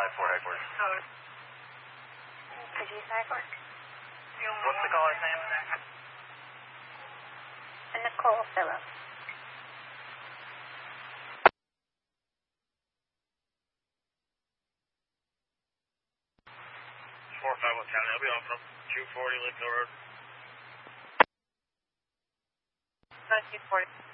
headquarters. Police headquarters. What's the caller's name? Nicole Phillips. County. I'll be on from 240 Lakeville Road. 240.